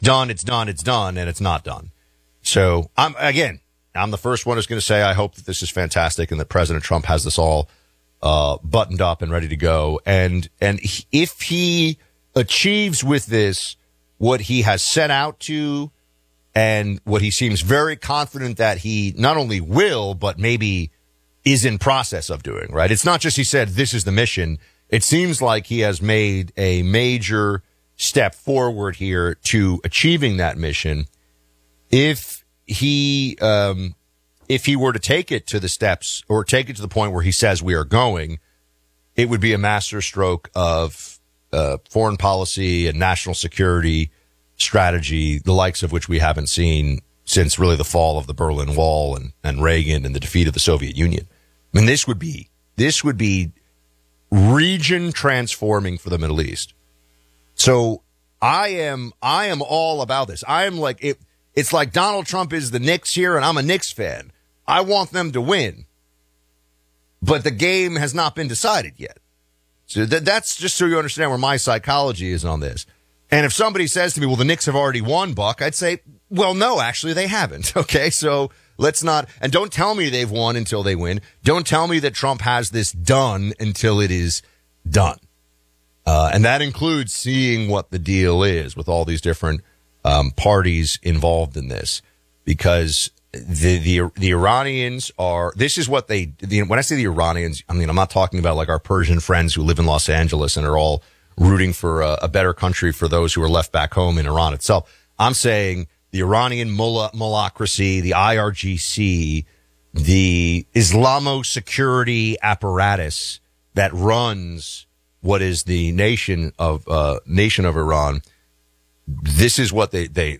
done, it's done, and it's not done. So I'm the first one who's going to say I hope that this is fantastic and that President Trump has this all buttoned up and ready to go. And if he achieves with this what he has set out to, and what he seems very confident that he not only will, but maybe is in process of doing, right? It's not just he said, this is the mission. It seems like he has made a major step forward here to achieving that mission. If he were to take it to the steps or take it to the point where he says we are going, it would be a masterstroke of foreign policy and national security strategy, the likes of which we haven't seen since really the fall of the Berlin Wall and Reagan and the defeat of the Soviet Union. I mean, this would be region transforming for the Middle East. So I am all about this. I am like, it's like Donald Trump is the Knicks here and I'm a Knicks fan. I want them to win, but the game has not been decided yet. So that's just so you understand where my psychology is on this. And if somebody says to me, well, the Knicks have already won, Buck, I'd say, well, no, actually they haven't. Okay. So let's not, and don't tell me they've won until they win. Don't tell me that Trump has this done until it is done. And that includes seeing what the deal is with all these different parties involved in this, because the Iranians are, this is what they, when I say the Iranians, I mean, I'm not talking about like our Persian friends who live in Los Angeles and are all rooting for a better country for those who are left back home in Iran itself. I'm saying the Iranian mullahocracy, the IRGC, the Islamo security apparatus that runs what is the nation of Iran. This is what they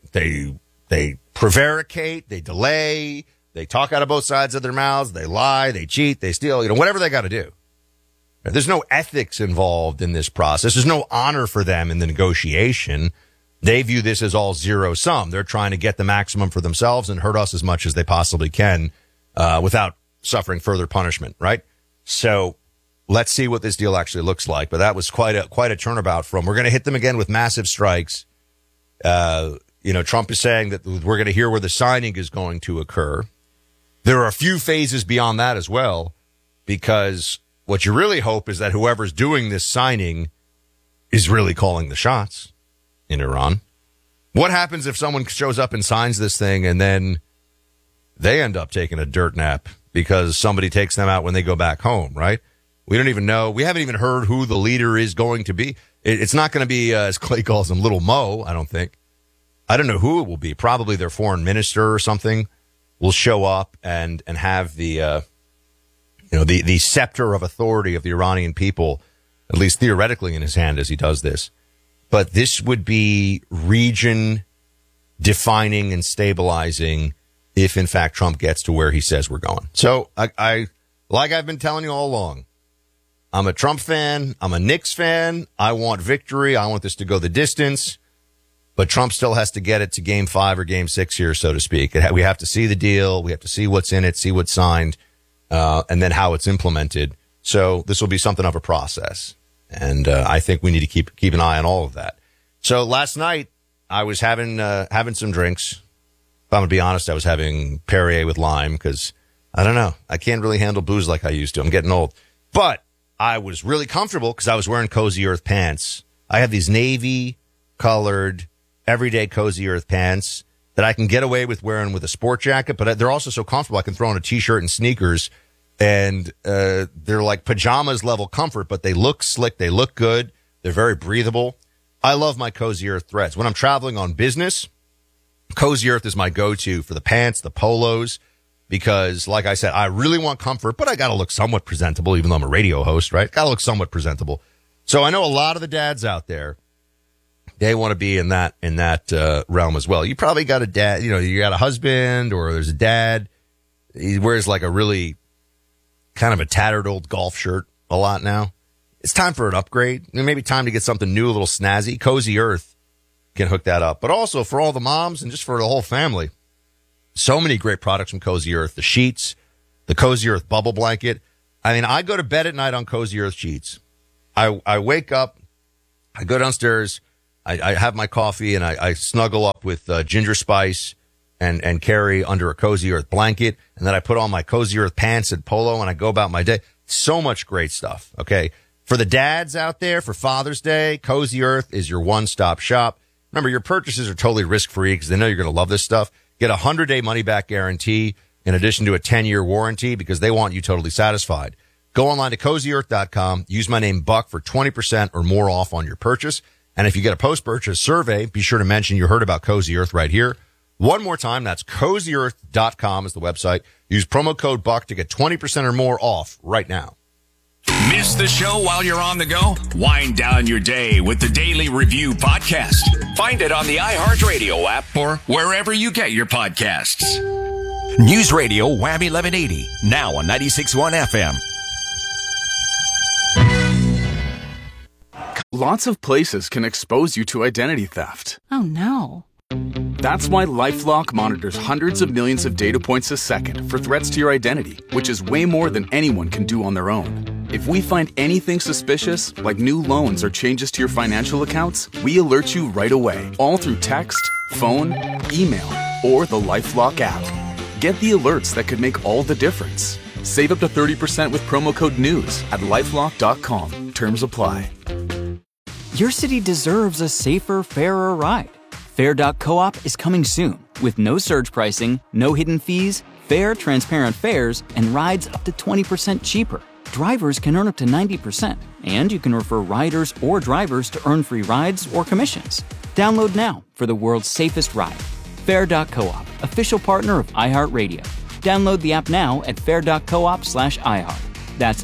prevaricate, they delay, they talk out of both sides of their mouths, they lie, they cheat, they steal, whatever they got to do. There's no ethics involved in this process. There's no honor for them in the negotiation. They view this as all zero sum. They're trying to get the maximum for themselves and hurt us as much as they possibly can, without suffering further punishment, right? So let's see what this deal actually looks like. But that was quite a turnabout from, we're going to hit them again with massive strikes. Trump is saying that we're going to hear where the signing is going to occur. There are a few phases beyond that as well, because what you really hope is that whoever's doing this signing is really calling the shots in Iran. What happens if someone shows up and signs this thing and then they end up taking a dirt nap because somebody takes them out when they go back home, right? We don't even know. We haven't even heard who the leader is going to be. It's not going to be, as Clay calls him, Little Mo, I don't think. I don't know who it will be. Probably their foreign minister or something will show up and have the scepter of authority of the Iranian people, at least theoretically, in his hand as he does this. But this would be region defining and stabilizing if, in fact, Trump gets to where he says we're going. So I like I've been telling you all along, I'm a Trump fan. I'm a Knicks fan. I want victory. I want this to go the distance. But Trump still has to get it to game 5 or game 6 here, so to speak. We have to see the deal. We have to see what's in it, see what's signed, and then how it's implemented. So this will be something of a process. And I think we need to keep an eye on all of that. So last night I was having some drinks. If I'm going to be honest, I was having Perrier with lime because, I don't know, I can't really handle booze like I used to. I'm getting old. But I was really comfortable because I was wearing Cozy Earth pants. I have these navy colored everyday Cozy Earth pants that I can get away with wearing with a sport jacket, but they're also so comfortable I can throw on a t-shirt and sneakers, and they're like pajamas level comfort, but they look slick, they look good, they're very breathable. I love my Cozy Earth threads. When I'm traveling on business, Cozy Earth is my go-to for the pants, the polos, because like I said, I really want comfort, but I got to look somewhat presentable, even though I'm a radio host, right? Got to look somewhat presentable. So I know a lot of the dads out there, they want to be in that realm as well. You probably got a dad, you got a husband, or there's a dad. He wears like a really kind of a tattered old golf shirt a lot now. It's time for an upgrade. Maybe time to get something new, a little snazzy. Cozy Earth can hook that up. But also for all the moms and just for the whole family, so many great products from Cozy Earth. The sheets, the Cozy Earth bubble blanket. I mean, I go to bed at night on Cozy Earth sheets. I wake up, I go downstairs, I have my coffee and I snuggle up with Ginger Spice and Carrie under a Cozy Earth blanket. And then I put on my Cozy Earth pants and polo and I go about my day. So much great stuff. Okay. For the dads out there, for Father's Day, Cozy Earth is your one-stop shop. Remember, your purchases are totally risk-free because they know you're going to love this stuff. Get a 100-day money-back guarantee in addition to a 10-year warranty because they want you totally satisfied. Go online to CozyEarth.com. Use my name, Buck, for 20% or more off on your purchase. And if you get a post-purchase survey, be sure to mention you heard about Cozy Earth right here. One more time, that's CozyEarth.com is the website. Use promo code Buck to get 20% or more off right now. Miss the show while you're on the go? Wind down your day with the Daily Review Podcast. Find it on the iHeartRadio app or wherever you get your podcasts. News Radio Wham 1180, now on 96.1 FM. Lots of places can expose you to identity theft. Oh, no. That's why LifeLock monitors hundreds of millions of data points a second for threats to your identity, which is way more than anyone can do on their own. If we find anything suspicious, like new loans or changes to your financial accounts, we alert you right away, all through text, phone, email, or the LifeLock app. Get the alerts that could make all the difference. Save up to 30% with promo code NEWS at LifeLock.com. Terms apply. Your city deserves a safer, fairer ride. Fair.coop is coming soon with no surge pricing, no hidden fees, fair, transparent fares, and rides up to 20% cheaper. Drivers can earn up to 90%, and you can refer riders or drivers to earn free rides or commissions. Download now for the world's safest ride. Fair.coop, official partner of iHeartRadio. Download the app now at fair.coop/iHeart. That's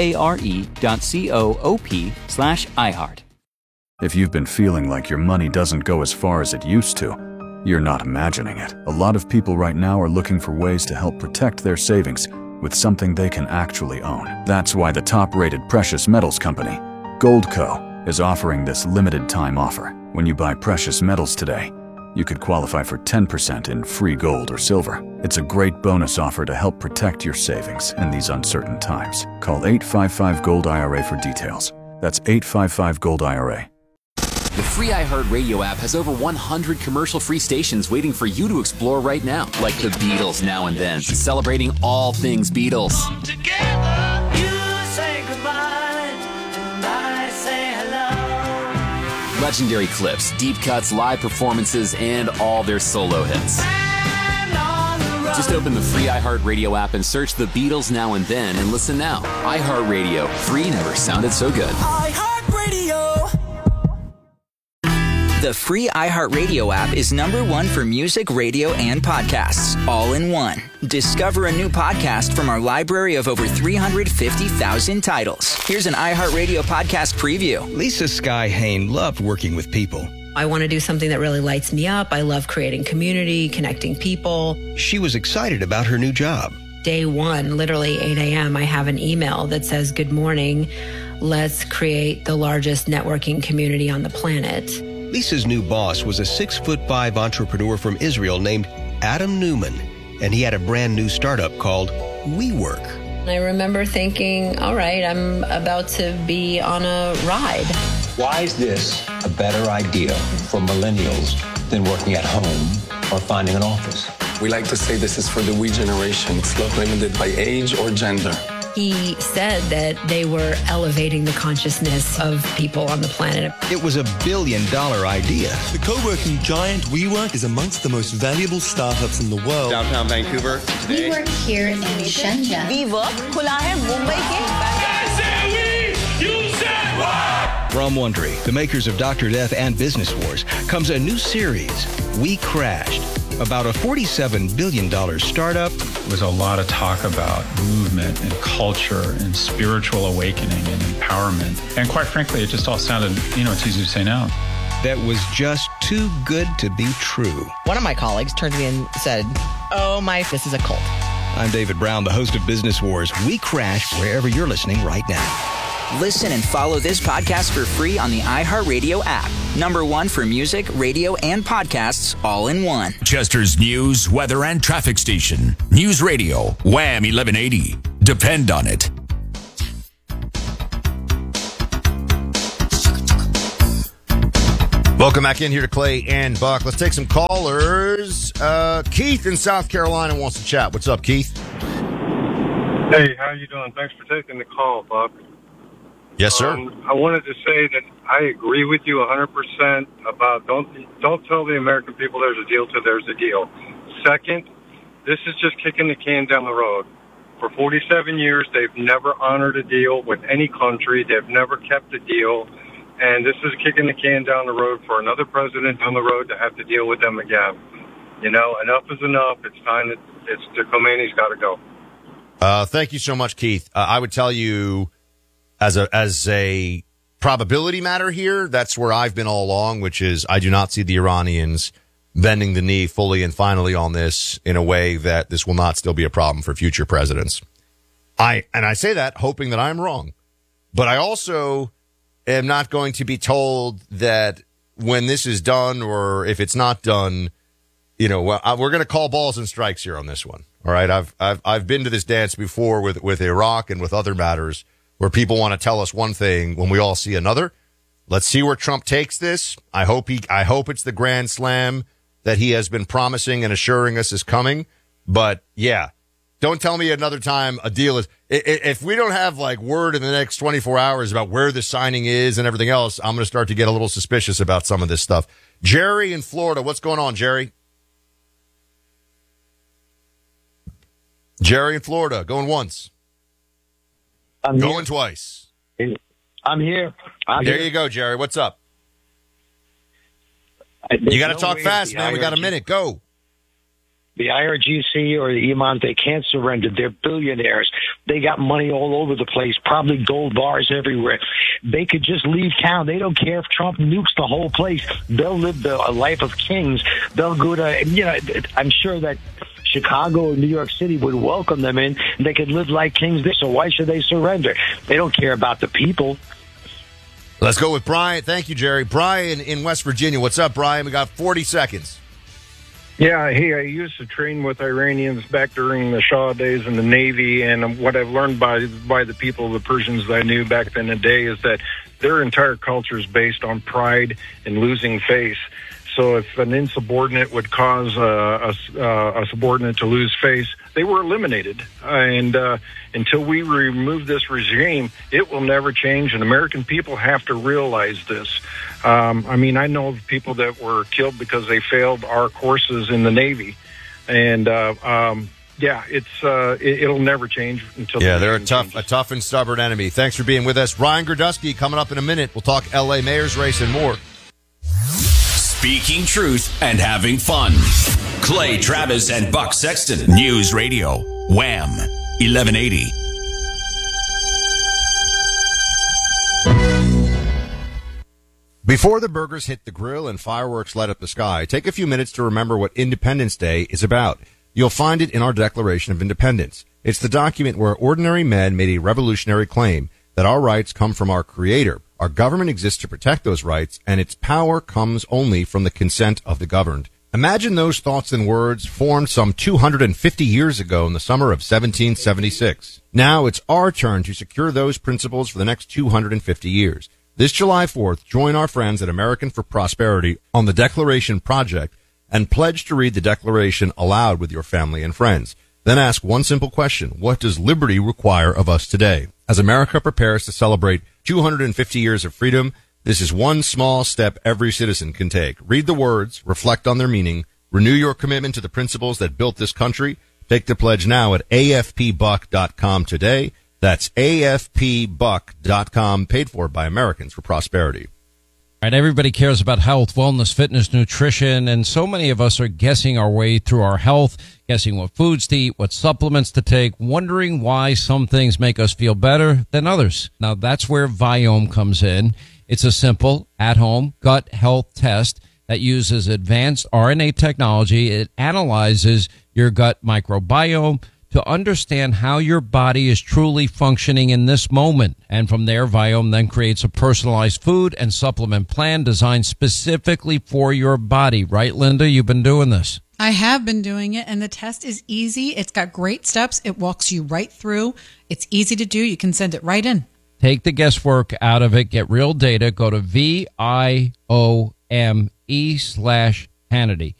FARE.coop/iHeart. If you've been feeling like your money doesn't go as far as it used to, you're not imagining it. A lot of people right now are looking for ways to help protect their savings with something they can actually own. That's why the top-rated precious metals company, Goldco, is offering this limited-time offer. When you buy precious metals today, you could qualify for 10% in free gold or silver. It's a great bonus offer to help protect your savings in these uncertain times. Call 855-GOLD-IRA for details. That's 855-GOLD-IRA. The free iHeartRadio app has over 100 commercial-free stations waiting for you to explore right now. Like the Beatles Now and Then, celebrating all things Beatles. Together, you say goodbye, and I say hello. Legendary clips, deep cuts, live performances, and all their solo hits. Just open the free iHeartRadio app and search the Beatles Now and Then and listen now. iHeartRadio, free never sounded so good. iHeartRadio. The free iHeartRadio app is #1 for music, radio, and podcasts, all in one. Discover a new podcast from our library of over 350,000 titles. Here's an iHeartRadio podcast preview. Lisa Sky Hain loved working with people. I want to do something that really lights me up. I love creating community, connecting people. She was excited about her new job. Day one, literally 8 a.m., I have an email that says, "Good morning. Let's create the largest networking community on the planet." Lisa's new boss was a 6'5" entrepreneur from Israel named Adam Newman, and he had a brand new startup called WeWork. I remember thinking, all right, I'm about to be on a ride. Why is this a better idea for millennials than working at home or finding an office? We like to say this is for the we generation. It's not limited by age or gender. He said that they were elevating the consciousness of people on the planet. It was $1 billion idea. The co-working giant WeWork is amongst the most valuable startups in the world. Downtown Vancouver today. We work here in Shenzhen. WeWork खुला है मुंबई के. From Wondery, the makers of Dr. Death and Business Wars, comes a new series, We Crashed, about a $47 billion startup. There was a lot of talk about movement and culture and spiritual awakening and empowerment. And quite frankly, it just all sounded, it's easy to say no. That was just too good to be true. One of my colleagues turned to me and said, this is a cult. I'm David Brown, the host of Business Wars. We Crash wherever you're listening right now. Listen and follow this podcast for free on the iHeartRadio app. #1 for music, radio, and podcasts, all in one. Chester's news, weather, and traffic station. News Radio, Wham 1180. Depend on it. Welcome back in here to Clay and Buck. Let's take some callers. Keith in South Carolina wants to chat. What's up, Keith? Hey, how you doing? Thanks for taking the call, Buck. Yes, sir. I wanted to say that I agree with you 100% about don't tell the American people there's a deal till there's a deal. Second, this is just kicking the can down the road. For 47 years, they've never honored a deal with any country. They've never kept a deal. And this is kicking the can down the road for another president down the road to have to deal with them again. You know, enough is enough. It's time that Khomeini's got to go. Thank you so much, Keith. I would tell you, as a probability matter here, that's where I've been all along, which is I do not see the Iranians bending the knee fully and finally on this in a way that this will not still be a problem for future presidents. I say that hoping that I'm wrong, but I also am not going to be told that when this is done or if it's not done, you know, we're going to call balls and strikes here on this one. All right. I've been to this dance before with Iraq and with other matters where people want to tell us one thing when we all see another. Let's see where Trump takes this. I hope it's the grand slam that he has been promising and assuring us is coming. But yeah, don't tell me another time a deal is, if we don't have like word in the next 24 hours about where the signing is and everything else, I'm going to start to get a little suspicious about some of this stuff. Jerry in Florida. What's going on, Jerry? Jerry in Florida, going once. Going twice. I'm here. There you go, Jerry. What's up? You got to talk fast, man. We got a minute. Go. The IRGC or the Iman, they can't surrender. They're billionaires. They got money all over the place, probably gold bars everywhere. They could just leave town. They don't care if Trump nukes the whole place. They'll live a life of kings. They'll go to, you know, I'm sure that Chicago or New York City would welcome them in. They could live like kings there, so why should they surrender? They don't care about the people. Let's go with Brian. Thank you, Jerry. Brian in West Virginia. What's up, Brian? We got 40 seconds. Yeah, hey, I used to train with Iranians back during the Shah days in the Navy, and what I've learned by the people, the Persians that I knew back in the day, is that their entire culture is based on pride and losing face. So if an insubordinate would cause a subordinate to lose face, they were eliminated. And until we remove this regime, it will never change, and American people have to realize this. I mean, I know of people that were killed because they failed our courses in the Navy. And, yeah, it'll never change until. Yeah, they're a tough and stubborn enemy. Thanks for being with us. Ryan Grodusky coming up in a minute. We'll talk L.A. mayor's race and more. Speaking truth and having fun. Clay Travis and Buck Sexton. News Radio. Wham. 1180. Before the burgers hit the grill and fireworks light up the sky, take a few minutes to remember what Independence Day is about. You'll find it in our Declaration of Independence. It's the document where ordinary men made a revolutionary claim that our rights come from our Creator. Our government exists to protect those rights, and its power comes only from the consent of the governed. Imagine those thoughts and words formed some 250 years ago in the summer of 1776. Now it's our turn to secure those principles for the next 250 years. This July 4th, join our friends at American for Prosperity on the Declaration Project and pledge to read the Declaration aloud with your family and friends. Then ask one simple question: what does liberty require of us today? As America prepares to celebrate 250 years of freedom, this is one small step every citizen can take. Read the words, reflect on their meaning, renew your commitment to the principles that built this country. Take the pledge now at afpbuck.com today. That's afpbuck.com, paid for by Americans for Prosperity. All right, everybody cares about health, wellness, fitness, nutrition, and so many of us are guessing our way through our health, guessing what foods to eat, what supplements to take, wondering why some things make us feel better than others. Now, that's where Viome comes in. It's a simple, at-home gut health test that uses advanced RNA technology. It analyzes your gut microbiome to understand how your body is truly functioning in this moment. And from there, Viome then creates a personalized food and supplement plan designed specifically for your body. Right, Linda? You've been doing this. I have been doing it, and the test is easy. It's got great steps. It walks you right through. It's easy to do. You can send it right in. Take the guesswork out of it. Get real data. Go to VIOME.com VIOME/Hannity.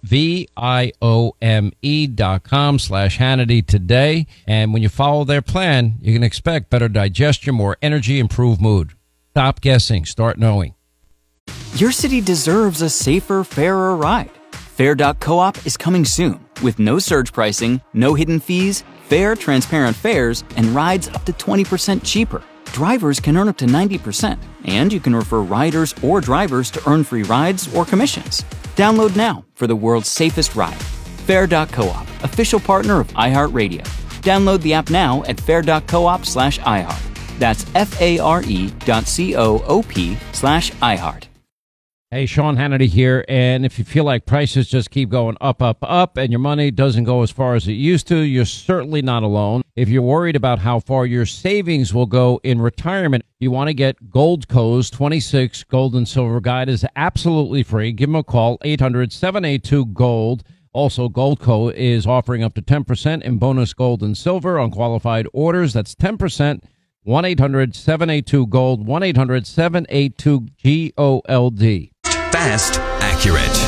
VIOME.com/Hannity today. And when you follow their plan, you can expect better digestion, more energy, improved mood. Stop guessing. Start knowing. Your city deserves a safer, fairer ride. Fair.coop is coming soon with no surge pricing, no hidden fees, fair, transparent fares, and rides up to 20% cheaper. Drivers can earn up to 90%, and you can refer riders or drivers to earn free rides or commissions. Download now for the world's safest ride. Fair.coop, official partner of iHeartRadio. Download the app now at fair.coop/iHeart. That's FARE.coop/iHeart. Hey, Sean Hannity here, and if you feel like prices just keep going up, and your money doesn't go as far as it used to, you're certainly not alone. If you're worried about how far your savings will go in retirement, you want to get Goldco's 26 Gold and Silver Guide is absolutely free. Give them a call, 800-782-GOLD. Also, Goldco is offering up to 10% in bonus gold and silver on qualified orders. That's 10%. 1-800-782-GOLD, 1-800-782-GOLD. Fast, accurate.